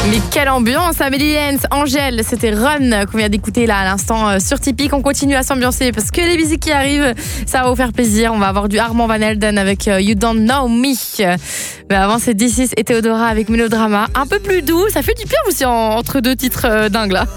Mais quelle ambiance, Amélie Lenz, Angèle, c'était Run qu'on vient d'écouter là à l'instant sur Tipeee. On continue à s'ambiancer parce que les musiques qui arrivent, ça va vous faire plaisir. On va avoir du Armand Van Helden avec You Don't Know Me. Mais avant c'est D6 et Théodora avec Mélodrama. Un peu plus doux, ça fait du bien aussi entre deux titres dingues là.